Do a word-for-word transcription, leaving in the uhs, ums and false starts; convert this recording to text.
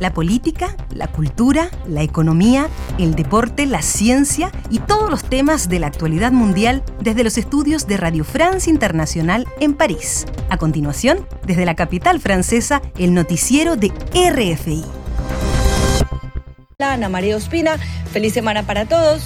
la política, la cultura, la economía, el deporte, la ciencia y todos los temas de la actualidad mundial desde los estudios de Radio France Internacional en París. A continuación, desde la capital francesa, el noticiero de R F I. Hola, Ana María Ospina. Feliz semana para todos.